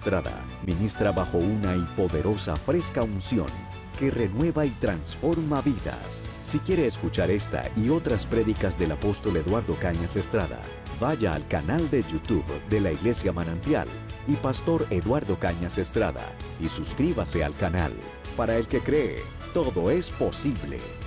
Estrada ministra bajo una y poderosa fresca unción que renueva y transforma vidas. Si quiere escuchar esta y otras prédicas del apóstol Eduardo Cañas Estrada, vaya al canal de YouTube de la Iglesia Manantial y Pastor Eduardo Cañas Estrada y suscríbase al canal. Para el que cree, todo es posible.